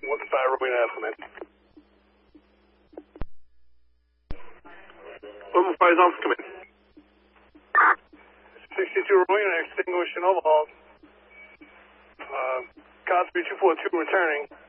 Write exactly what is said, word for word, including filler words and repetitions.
One five, Romeo Ave, come in. One five, Alpha, come in. sixty-two, Romeo, extinguishing overhaul. Uh, Cosby two four two returning.